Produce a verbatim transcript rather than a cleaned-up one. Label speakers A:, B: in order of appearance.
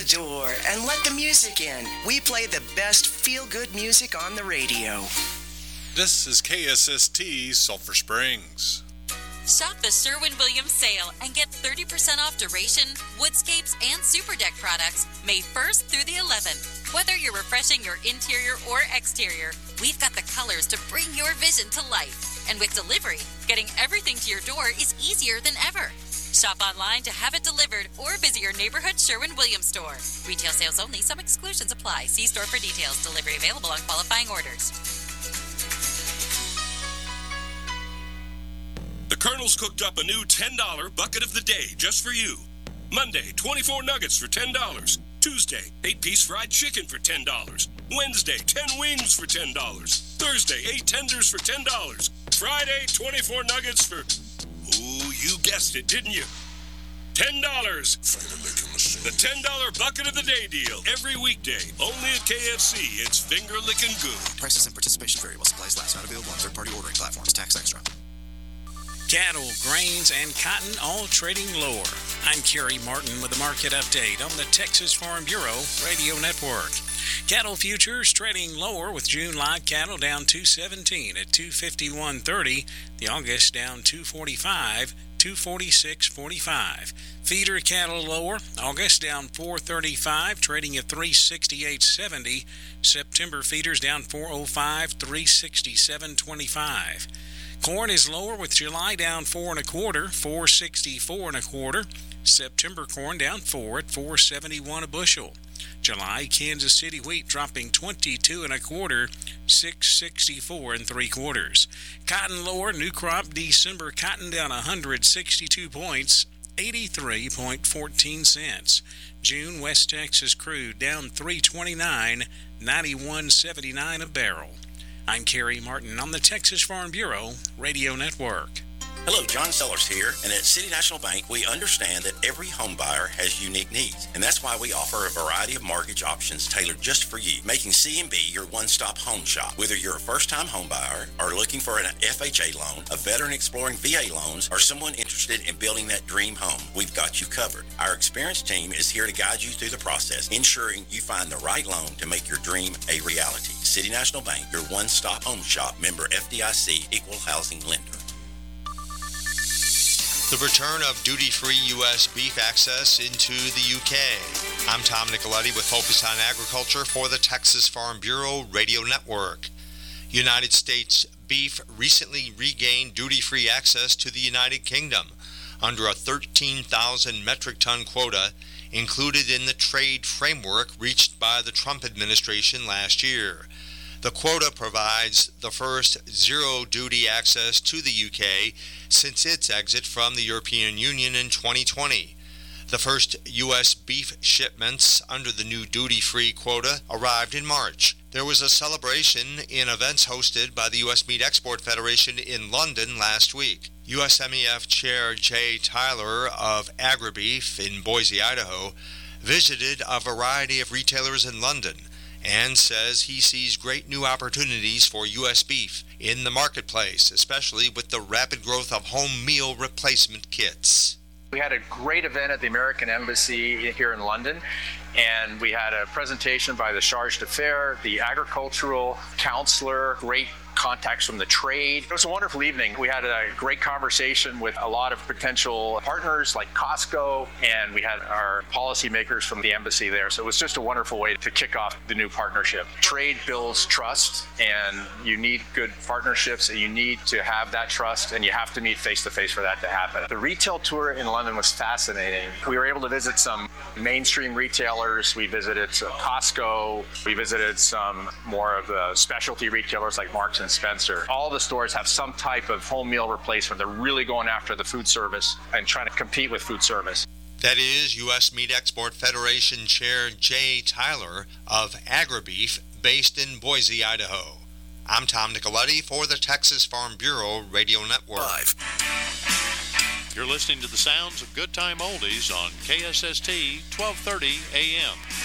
A: the door and let the music in. We play the best feel-good music on the radio.
B: This is K S S T Sulphur Springs.
C: Shop the Sherwin-Williams sale and get thirty percent off Duration, Woodscapes, and Super Deck products May first through the eleventh. Whether you're refreshing your interior or exterior, we've got the colors to bring your vision to life. And with delivery, getting everything to your door is easier than ever. Shop online to have it delivered or visit your neighborhood Sherwin-Williams store. Retail sales only. Some exclusions apply. See store for details. Delivery available on qualifying orders.
D: The Colonel's cooked up a new ten dollar bucket of the day just for you. Monday, twenty-four nuggets for ten dollars. Tuesday, eight-piece fried chicken for ten dollars. Wednesday, ten wings for ten dollars. Thursday, eight tenders for ten dollars. Friday, twenty-four nuggets for... Ooh, you guessed it, didn't you? ten dollars. The ten dollar bucket of the day deal. Every weekday. Only at K F C. It's finger licking good.
E: Prices and participation vary while supplies last. Not available on third-party ordering platforms. Tax extra.
F: Cattle, grains, and cotton all trading lower. I'm Kerry Martin with the market update on the Texas Farm Bureau Radio Network. Cattle futures trading lower with June live cattle down two seventeen at two fifty-one thirty. The August down two forty-five, two forty-six forty-five. Feeder cattle lower. August down four thirty-five, trading at three sixty-eight seventy. September feeders down four oh five, three sixty-seven twenty-five. Corn is lower with July down four and a quarter, four sixty-four and a quarter. September corn down four at four seventy-one a bushel. July Kansas City wheat dropping twenty-two and a quarter, six sixty-four and three quarters. Cotton lower, new crop December cotton down one hundred sixty-two points, eighty-three fourteen cents. June West Texas crude down three twenty-nine, ninety-one seventy-nine a barrel. I'm Kerry Martin on the Texas Farm Bureau Radio Network.
G: Hello, John Sellers here, and at City National Bank, we understand that every home buyer has unique needs, and that's why we offer a variety of mortgage options tailored just for you, making C and B your one-stop home shop. Whether you're a first-time home buyer or looking for an F H A loan, a veteran exploring V A loans, or someone interested in building that dream home, we've got you covered. Our experienced team is here to guide you through the process, ensuring you find the right loan to make your dream a reality. City National Bank, your one-stop home shop, member F D I C, equal housing lender.
H: The return of duty-free U S beef access into the U K. I'm Tom Nicoletti with Focus on Agriculture for the Texas Farm Bureau Radio Network. United States beef recently regained duty-free access to the United Kingdom under a thirteen thousand metric ton quota included in the trade framework reached by the Trump administration last year. The quota provides the first zero-duty access to the U K since its exit from the European Union in twenty twenty. The first U S beef shipments under the new duty-free quota arrived in March. There was a celebration in events hosted by the U S Meat Export Federation in London last week. U S M E F Chair Jay Tyler of AgriBeef in Boise, Idaho, visited a variety of retailers in London and says he sees great new opportunities for U S beef in the marketplace, especially with the rapid growth of home meal replacement kits.
I: We had a great event at the American Embassy here in London, and we had a presentation by the Charge d'Affaires, the agricultural counselor, great contacts from the trade. It was a wonderful evening. We had a great conversation with a lot of potential partners like Costco, and we had our policymakers from the embassy there. So it was just a wonderful way to kick off the new partnership. Trade builds trust, and you need good partnerships, and you need to have that trust, and you have to meet face-to-face for that to happen. The retail tour in London was fascinating. We were able to visit some mainstream retailers. We visited Costco. We visited some more of the specialty retailers like Marks and Spencer. All the stores have some type of home meal replacement. They're really going after the food service and trying to compete with food service.
H: That is U S Meat Export Federation Chair Jay Tyler of AgriBeef, based in Boise, Idaho. I'm Tom Nicoletti for the Texas Farm Bureau Radio Network.
J: You're listening to the sounds of Good Time Oldies on K S S T twelve thirty A M.